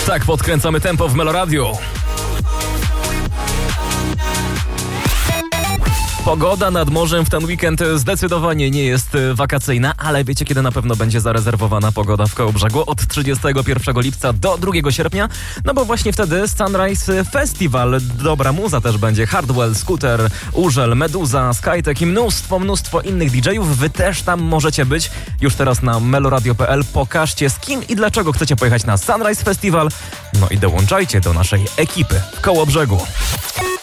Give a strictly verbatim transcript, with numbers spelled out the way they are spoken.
Tak podkręcamy tempo w Meloradiu. Pogoda nad morzem w ten weekend zdecydowanie nie jest wakacyjna, ale wiecie, kiedy na pewno będzie zarezerwowana pogoda w Kołobrzegu? Od trzydziestego pierwszego lipca do drugiego sierpnia, no bo właśnie wtedy Sunrise Festival. Dobra muza też będzie. Hardwell, Scooter, Urzel, Meduza, Skytek i mnóstwo, mnóstwo innych didżejów. Wy też tam możecie być. Już teraz na meloradio kropka p l pokażcie, z kim i dlaczego chcecie pojechać na Sunrise Festival. No i dołączajcie do naszej ekipy w Kołobrzegu.